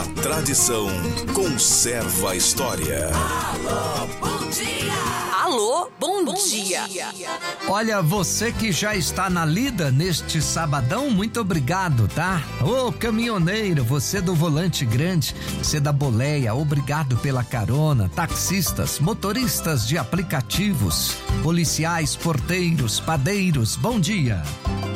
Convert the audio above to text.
tradição conserva a história. Alô, bom dia! Alô, bom dia! Olha, você que já está na lida neste sabadão, muito obrigado, tá? Ô, caminhoneiro, você do volante grande, você da boleia, obrigado pela carona. Taxistas, motoristas de aplicativos, policiais, porteiros, padeiros, bom dia.